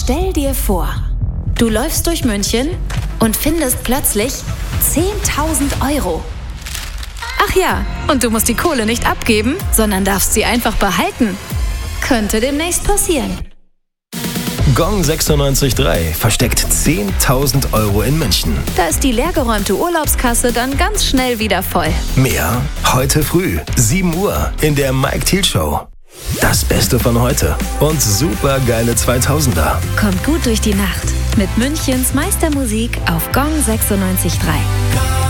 Stell dir vor, du läufst durch München und findest plötzlich 10.000 Euro. Ach ja, und du musst die Kohle nicht abgeben, sondern darfst sie einfach behalten. Könnte demnächst passieren. Gong 96.3 versteckt 10.000 Euro in München. Da ist die leergeräumte Urlaubskasse dann ganz schnell wieder voll. Mehr heute früh, 7 Uhr in der Mike Thiel Show. Das Beste von heute und super geile 2000er. Kommt gut durch die Nacht mit Münchens Meistermusik auf Gong 96.3.